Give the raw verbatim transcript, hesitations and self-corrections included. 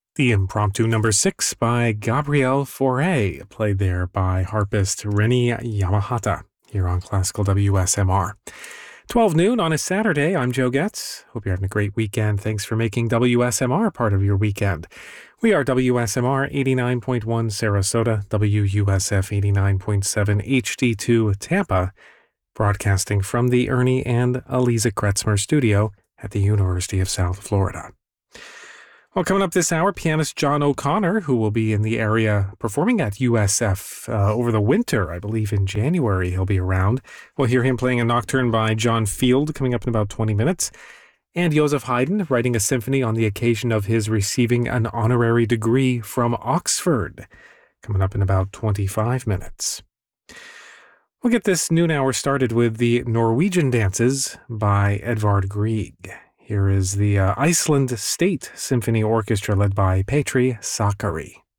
The Impromptu Number six by Gabrielle Fauré, played there by harpist Reni Yamahata, here on Classical W S M R. twelve noon on a Saturday, I'm Joe Getz. Hope you're having a great weekend. Thanks for making W S M R part of your weekend. We are W S M R eighty-nine point one Sarasota, W U S F eighty-nine point seven H D two Tampa, broadcasting from the Ernie and Eliza Kretzmer studio at the University of South Florida. Well, coming up this hour, pianist John O'Connor, who will be in the area performing at U S F uh, over the winter. I believe in January he'll be around. We'll hear him playing a nocturne by John Field coming up in about twenty minutes. And Joseph Haydn writing a symphony on the occasion of his receiving an honorary degree from Oxford, coming up in about twenty-five minutes. We'll get this noon hour started with the Norwegian Dances by Edvard Grieg. Here is the uh, Iceland State Symphony Orchestra led by Petri Sakari.